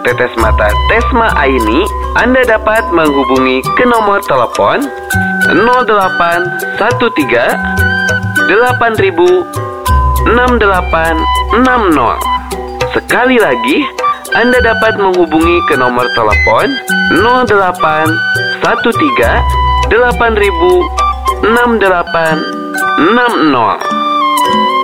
Tetes Mata Tesma Aini, Anda dapat menghubungi ke nomor telepon 0813 8000 6860. Sekali lagi, Anda dapat menghubungi ke nomor telepon 0813 8000 6860.